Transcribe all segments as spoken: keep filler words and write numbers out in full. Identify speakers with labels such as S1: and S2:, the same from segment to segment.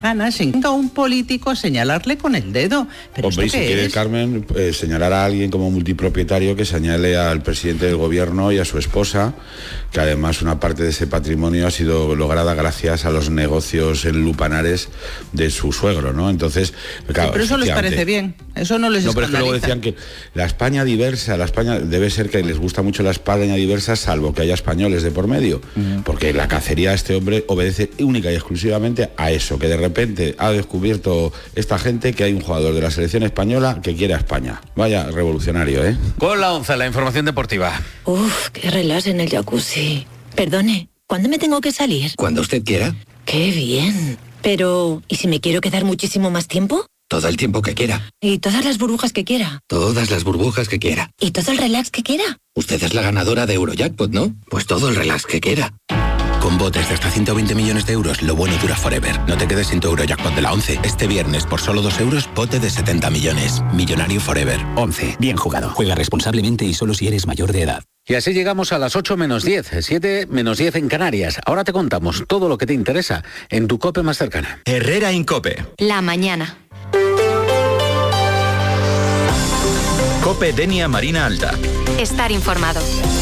S1: Gana sin a un político a señalarle con el dedo. Pero
S2: Hombre, y si quiere, es? Carmen, eh, señalar a alguien como multipropietario, que señale al presidente del gobierno y a su esposa, que además una parte de ese patrimonio ha sido lograda gracias a los negocios en lupanares de su suegro, ¿no? Entonces, claro,
S1: sí, pero eso les parece bien, eso no les
S2: No, pero es que luego decían que la España diversa, la España debe ser que les gusta mucho la España diversa, salvo que haya españoles de por medio, uh-huh. porque la cacería, este hombre obedece única y exclusivamente a eso, que de repente repente ha descubierto esta gente que hay un jugador de la selección española que quiere a España. Vaya revolucionario, ¿eh?
S3: Con la once, la información deportiva.
S4: Uf, qué relax en el jacuzzi. Perdone, ¿cuándo me tengo que salir?
S5: Cuando usted quiera.
S4: Qué bien. Pero, ¿y si me quiero quedar muchísimo más tiempo?
S5: Todo el tiempo que quiera.
S4: ¿Y todas las burbujas que quiera?
S5: Todas las burbujas que quiera.
S4: ¿Y todo el relax que quiera?
S5: Usted es la ganadora de Eurojackpot, ¿no? Pues todo el relax que quiera. Con botes de hasta ciento veinte millones de euros, lo bueno dura forever. No te quedes sin tu Eurojackpot de la once. Este viernes, por solo dos euros, bote de setenta millones. Millonario forever.
S6: once. Bien jugado. Juega responsablemente y solo si eres mayor de edad.
S3: Y así llegamos a las ocho menos diez, siete menos diez en Canarias. Ahora te contamos todo lo que te interesa en tu COPE más cercana.
S7: Herrera Incope.
S8: La mañana.
S7: COPE Denia Marina Alta.
S8: Estar informado.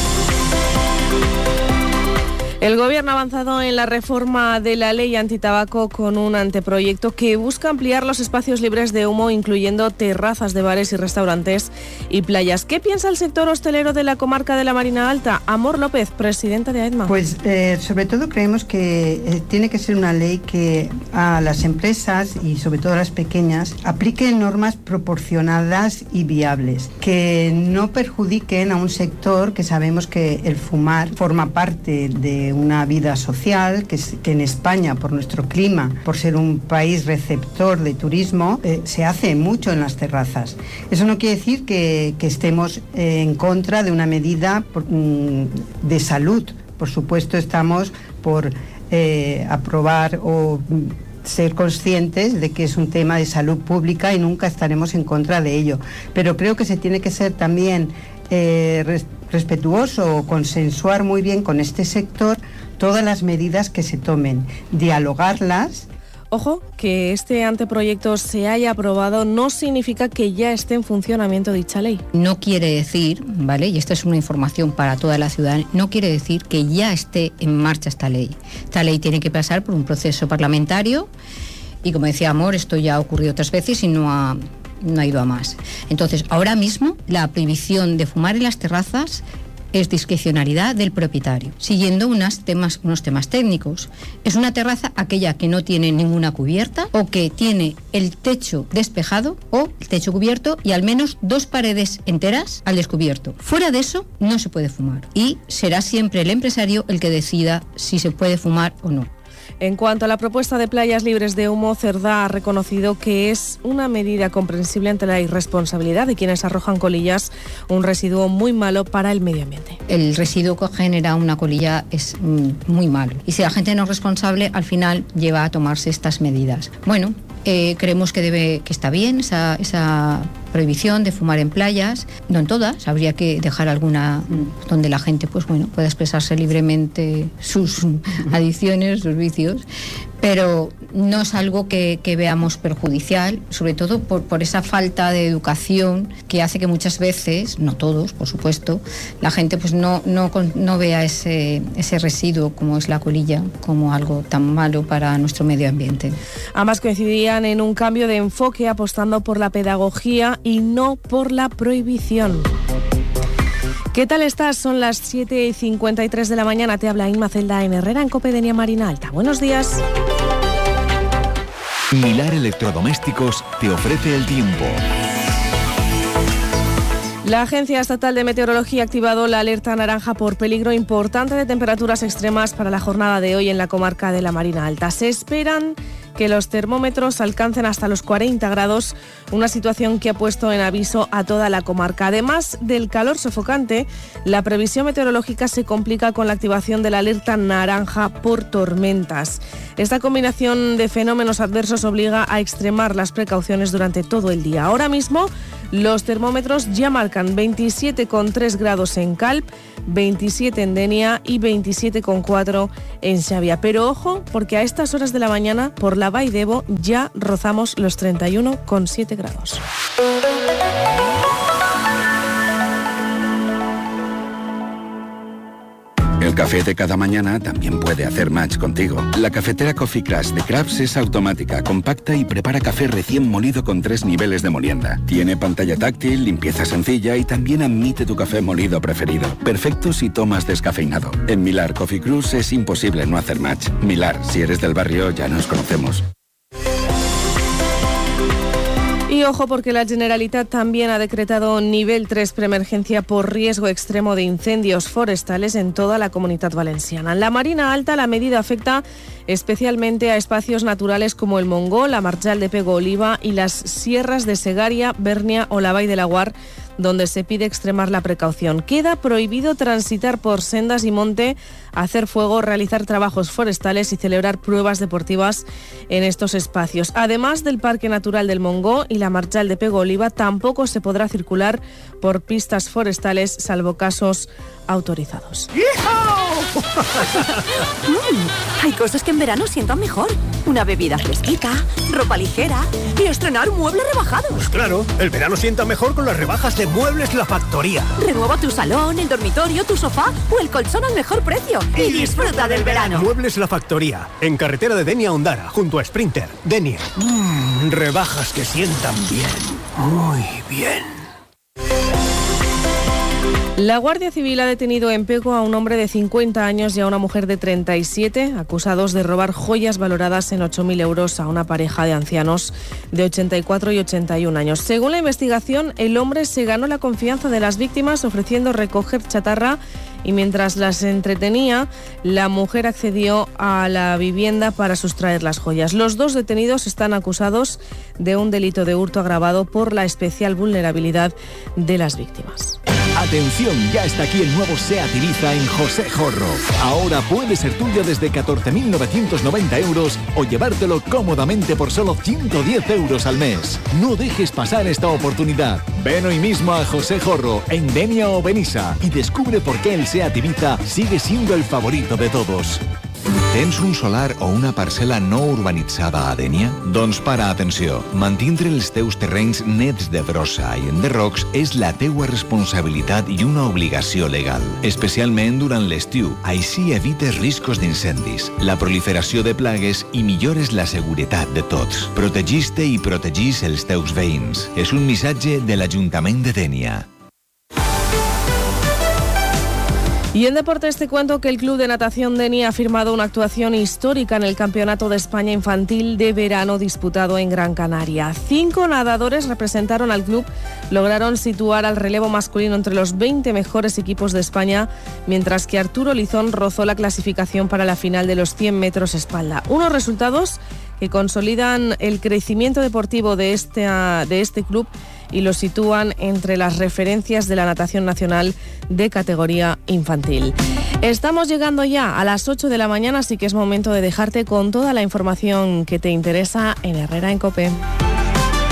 S9: El Gobierno ha avanzado en la reforma de la ley antitabaco con un anteproyecto que busca ampliar los espacios libres de humo, incluyendo terrazas de bares y restaurantes y playas. ¿Qué piensa el sector hostelero de la comarca de la Marina Alta? Amor López, presidenta de AEDMA.
S10: Pues eh, sobre todo creemos que eh, tiene que ser una ley que a las empresas y sobre todo a las pequeñas aplique normas proporcionadas y viables, que no perjudiquen a un sector que sabemos que el fumar forma parte de una vida social, que, que en España, por nuestro clima, por ser un país receptor de turismo, eh, se hace mucho en las terrazas. Eso no quiere decir que, que estemos eh, en contra de una medida por, mm, de salud. Por supuesto, estamos por eh, aprobar o ser conscientes de que es un tema de salud pública y nunca estaremos en contra de ello. Pero creo que se tiene que ser también eh, respetuoso o consensuar muy bien con este sector todas las medidas que se tomen, dialogarlas.
S9: Ojo, que este anteproyecto se haya aprobado no significa que ya esté en funcionamiento dicha ley.
S11: No quiere decir, ¿vale? Y esta es una información para toda la ciudadanía, no quiere decir que ya esté en marcha esta ley. Esta ley tiene que pasar por un proceso parlamentario y, como decía Amor, esto ya ha ocurrido otras veces y no ha... no ha ido a más. Entonces, ahora mismo, la prohibición de fumar en las terrazas es discrecionalidad del propietario, siguiendo unos temas, unos temas técnicos. Es una terraza aquella que no tiene ninguna cubierta o que tiene el techo despejado o el techo cubierto y al menos dos paredes enteras al descubierto. Fuera de eso, no se puede fumar y será siempre el empresario el que decida si se puede fumar o no.
S9: En cuanto a la propuesta de playas libres de humo, Cerdá ha reconocido que es una medida comprensible ante la irresponsabilidad de quienes arrojan colillas, un residuo muy malo para el medio ambiente.
S11: El residuo que genera una colilla es mm, muy malo y si la gente no es responsable, al final lleva a tomarse estas medidas. Bueno, eh, creemos que debe que está bien esa, esa prohibición de fumar en playas, no en todas, habría que dejar alguna donde la gente pues bueno pueda expresarse libremente sus adicciones, sus vicios, pero no es algo que, que veamos perjudicial, sobre todo por, por esa falta de educación que hace que muchas veces, no todos, por supuesto, la gente pues no, no, no vea ese, ese residuo como es la colilla como algo tan malo para nuestro medio ambiente.
S9: Ambas coincidían en un cambio de enfoque apostando por la pedagogía y no por la prohibición. ¿Qué tal estás? Son las siete y cincuenta y tres de la mañana. Te habla Inma Celda en Herrera, en COPE Denia Marina Alta. Buenos días.
S12: Milar Electrodomésticos te ofrece el tiempo.
S9: La Agencia Estatal de Meteorología ha activado la alerta naranja por peligro importante de temperaturas extremas para la jornada de hoy en la comarca de la Marina Alta. Se esperan que los termómetros alcancen hasta los cuarenta grados, una situación que ha puesto en aviso a toda la comarca. Además del calor sofocante, la previsión meteorológica se complica con la activación de la alerta naranja por tormentas. Esta combinación de fenómenos adversos obliga a extremar las precauciones durante todo el día. Ahora mismo Los termómetros ya marcan veintisiete coma tres grados en Calp, veintisiete en Denia y veintisiete coma cuatro en Xavia. Pero ojo, porque a estas horas de la mañana por la Vall d'Ebo ya rozamos los treinta y uno coma siete grados.
S13: El café de cada mañana también puede hacer match contigo. La cafetera Coffee Crush de Krabs es automática, compacta y prepara café recién molido con tres niveles de molienda. Tiene pantalla táctil, limpieza sencilla y también admite tu café molido preferido. Perfecto si tomas descafeinado. En Millar Coffee Crush es imposible no hacer match. Millar, si eres del barrio, ya nos conocemos.
S9: Y ojo, porque la Generalitat también ha decretado nivel tres preemergencia por riesgo extremo de incendios forestales en toda la Comunitat Valenciana. En la Marina Alta la medida afecta especialmente a espacios naturales como el Montgó, la Marjal de Pego Oliva y las sierras de Segaria, Bernia o la Vall de Laguar, donde se pide extremar la precaución. Queda prohibido transitar por sendas y monte, hacer fuego, realizar trabajos forestales y celebrar pruebas deportivas en estos espacios. Además del Parque Natural del Montgó y la Marjal de Pego Oliva, tampoco se podrá circular por pistas forestales, salvo casos autorizados.
S14: mm, hay cosas que en verano sientan mejor. Una bebida fresquita, ropa ligera y estrenar muebles rebajados.
S15: Pues claro, el verano sienta mejor con las rebajas de Muebles La Factoría.
S14: Renueva tu salón, el dormitorio, tu sofá o el colchón al mejor precio y disfruta del verano.
S15: Muebles La Factoría, en carretera de Denia a Ondara, junto a Sprinter. Denia. Mmm, rebajas que sientan bien. Muy bien.
S9: La Guardia Civil ha detenido en Pego a un hombre de cincuenta años y a una mujer de treinta y siete, acusados de robar joyas valoradas en ocho mil euros a una pareja de ancianos de ochenta y cuatro y ochenta y un años. Según la investigación, el hombre se ganó la confianza de las víctimas ofreciendo recoger chatarra y mientras las entretenía, la mujer accedió a la vivienda para sustraer las joyas. Los dos detenidos están acusados de un delito de hurto agravado por la especial vulnerabilidad de las víctimas.
S12: Atención, ya está aquí el nuevo SEAT Ibiza en José Jorro. Ahora puede ser tuyo desde catorce mil novecientos noventa euros o llevártelo cómodamente por solo ciento diez euros al mes. No dejes pasar esta oportunidad. Ven hoy mismo a José Jorro, en Denia o Benissa, y descubre por qué el SEAT Ibiza sigue siendo el favorito de todos.
S16: Tens un solar o una parcel·la no urbanitzada a Dénia? Doncs para atenció. Mantindre els teus terrenys nets de brossa i enderrocs és la teua responsabilitat i una obligació legal, especialment durant l'estiu. Així evites riscos d'incendis, la proliferació de plagues i millores la seguretat de tots. Protegis-te i protegis els teus veïns. És un missatge de l'Ajuntament de Dénia.
S9: Y en deportes te cuento que el Club de Natación Denia ha firmado una actuación histórica en el Campeonato de España Infantil de Verano disputado en Gran Canaria. Cinco nadadores representaron al club, lograron situar al relevo masculino entre los veinte mejores equipos de España, mientras que Arturo Lizón rozó la clasificación para la final de los cien metros espalda. Unos resultados que consolidan el crecimiento deportivo de este, de este club y lo sitúan entre las referencias de la natación nacional de categoría infantil. Estamos llegando ya a las ocho de la mañana, así que es momento de dejarte con toda la información que te interesa en Herrera en COPE.